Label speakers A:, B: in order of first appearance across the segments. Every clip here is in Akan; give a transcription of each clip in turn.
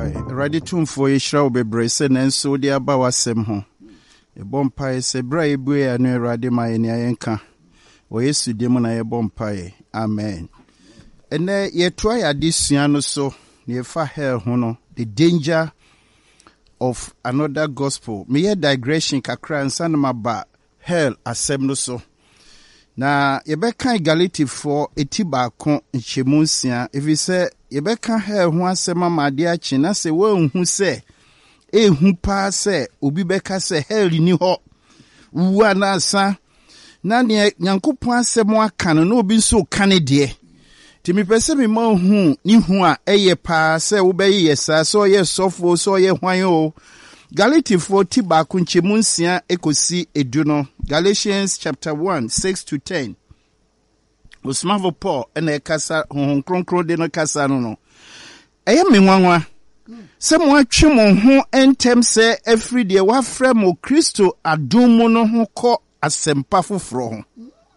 A: Ready to for a shroud be bracing and so dear Bawasem ho. A bompire say brave boy and a radima in Yanka. Or yes to demon a bompire. Amen. And there ye try a disiano so near far hell hono the danger of another gospel. Me a digression kakra and sanama ba hell asem so. Na yebeka Galati for etiba kon nchemunsia if you say yebeka hell ho asema made achi na se wo hu se ehu pa se obi beka se hell ni ho wu anasa na ne Nyankopon asemo aka no obi nso kane de ti mi pese mi ma hu ni hu a eye pa se wo be yesa so ye sofo so ye hwan o Galati 40 bakunchemunsia ekosi eduno. Galatians chapter 1, 6 to 10. Osmavo Paul ene kasa kronkron de no kasa no. Eye menwanwa. Se mo atwe mo ho entem se every day wa frɛ mo Kristo adom mo no ho kɔ asempa foforo ho.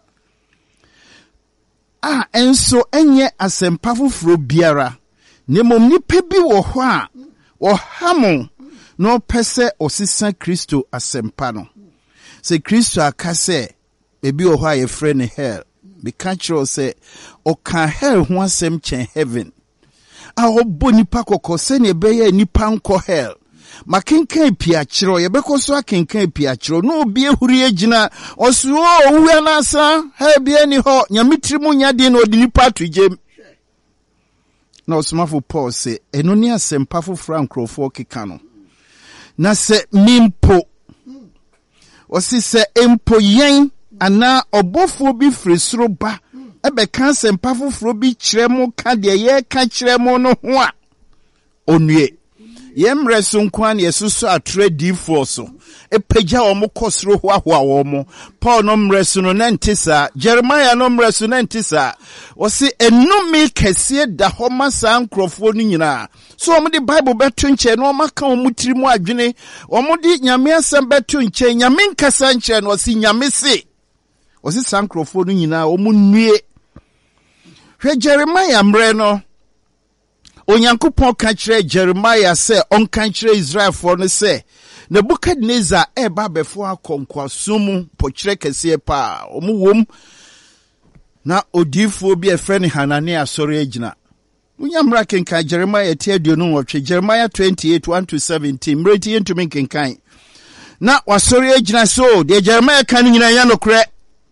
A: Enso enye asempa foforo biara. Nemom nipa bi wo ho a wo hamo no pese osisa Kristo asempa no. Se Kristo akase ebi o hwa ye frɛ hell. Be kanchro se o kan hell ho asem chen heaven. A obo nipa kokɔ se ne beye nipa nkɔ hell. Makenkan pia kyerɛ ye bɛkɔ so akenkan pia kyerɛ no obi ehuri agina oso owu anasa ha bia ni ho nyamitiri mu nyade no odi nipa tugem. Na osmafo Paul se eno ni asempa foforo ankrofo keka no. Na se mimpo osi se empo yen ana obofo bi frisoro ba ebe kan sempa foforo bi kyerɛ mo ka de ye ka kyerɛ mo no ho a onue yemre so nkwan yesusu atre d4 so epagya omo kosoro ho ahoa omo Paul no mre so no ntisa Jeremiah no mre so ntisa osi enumi kese da ho masa nkrofo no nyina so omo di Bible beto nche no maka omo tiri mu adwene omo di nyame asem beto nche nyame nkasa nche no osi nyame se osi sankrofo no nyina omo nue hwe Jeremiah mre no Onyankopon ka kyerɛ Jeremiah sɛ ɔnka kyerɛ Israel for no sɛ Nebukadnezar eba befo akonkwasomu pokyerɛ kɛseɛ pa ɔmo na odifo bi efrɛ ne Hanania sɔre agina Unyamra kenka Jeremiah tie aduonu wɔtwe Jeremiah 28:1-17 mreti yentumi kenkan na wasɔre agina so de Jeremiah kan nyina ya no korɛ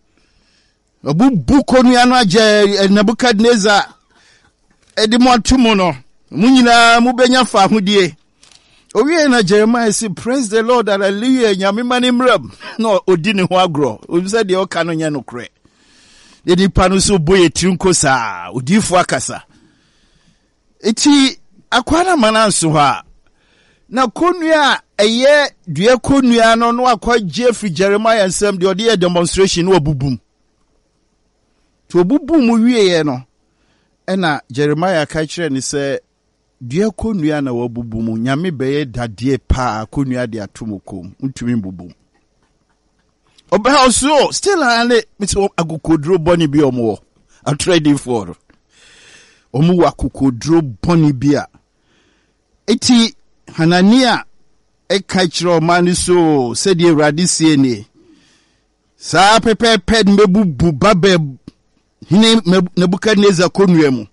A: obu konu ya no agye Nebukadnezar edimo atumo no munyina mubenya fa hodie owie na Jeremiah say praise the Lord hallelujah nyame mani mram no odi ne ho agro obi say de oka no nya no kre de di panu so boye trinko sa odifo akasa eti akwana mananso ha na konua eye due konua no no akwa Jeffrey Jeremiah nsem de odi demonstration no obubum to obubum wie ye no ena Jeremiah ka kyerɛ ni sɛ dua konua na wabubumu nyame bɛyɛ dadie pa konua de atomokom ntumi mbubum obɛ also still ane mito agokodro boni bi omo atredi for omo wakokodro boni bia eti Hanania ka kyerɛ omani so sɛ de Awurade sie ni saa pepepe mebubu babe hine Nebukadnezar konua mu